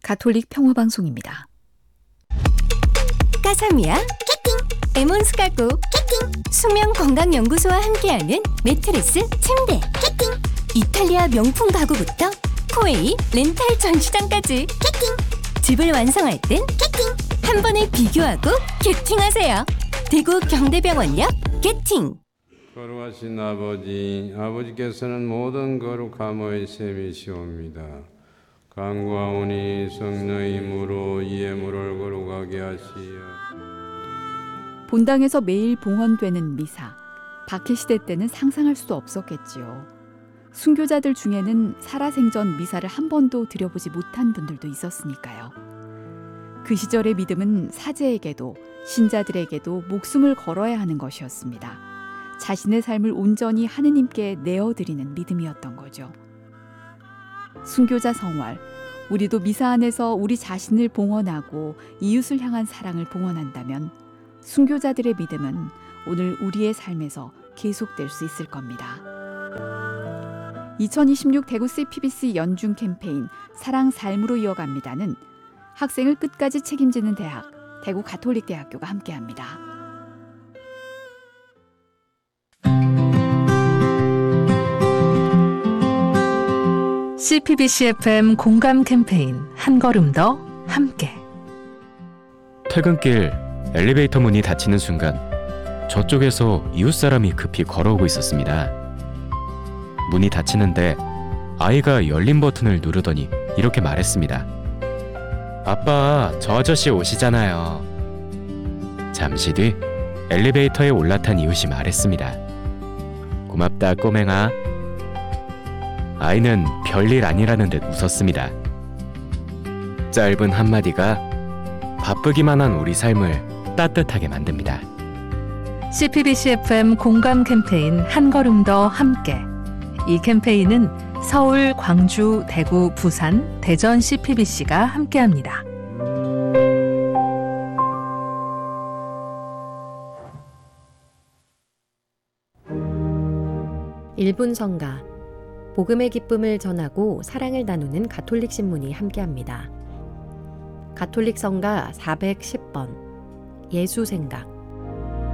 가톨릭 평화방송입니다. 까사미아 캐팅, 에몬스 가구 캐팅, 수면건강연구소와 함께하는 매트리스 침대 캐팅, 이탈리아 명품 가구부터 코웨이 렌탈 전시장까지 캐팅, 집을 완성할 땐 캐팅, 한 번에 비교하고 캐팅하세요. 대구 경대병원역 캐팅. 거룩하신 아버지, 아버지께서는 모든 거룩함의 셈이시옵니다. 간구하오니 성령의 힘으로 이의 물을 거룩하게 하시어. 본당에서 매일 봉헌되는 미사, 박해시대 때는 상상할 수도 없었겠지요. 순교자들 중에는 살아생전 미사를 한 번도 드려보지 못한 분들도 있었으니까요. 그 시절의 믿음은 사제에게도 신자들에게도 목숨을 걸어야 하는 것이었습니다. 자신의 삶을 온전히 하느님께 내어드리는 믿음이었던 거죠. 순교자 성활, 우리도 미사 안에서 우리 자신을 봉헌하고 이웃을 향한 사랑을 봉헌한다면 순교자들의 믿음은 오늘 우리의 삶에서 계속될 수 있을 겁니다. 2026 대구 CPBC 연중 캠페인 사랑 삶으로 이어갑니다는 학생을 끝까지 책임지는 대학, 대구 가톨릭대학교가 함께합니다. CPBC FM 공감 캠페인 한 걸음 더 함께. 퇴근길 엘리베이터 문이 닫히는 순간 저쪽에서 이웃 사람이 급히 걸어오고 있었습니다. 문이 닫히는데 아이가 열린 버튼을 누르더니 이렇게 말했습니다. 아빠, 저 아저씨 오시잖아요. 잠시 뒤 엘리베이터에 올라탄 이웃이 말했습니다. 고맙다, 꼬맹아. 아이는 별일 아니라는 듯 웃었습니다. 짧은 한마디가 바쁘기만 한 우리 삶을 따뜻하게 만듭니다. CPBC FM 공감 캠페인 한 걸음 더 함께. 이 캠페인은 서울, 광주, 대구, 부산, 대전 CPBC가 함께합니다. 일분 성가, 복음의 기쁨을 전하고 사랑을 나누는 가톨릭 신문이 함께합니다. 가톨릭 성가 410번, 예수 생각.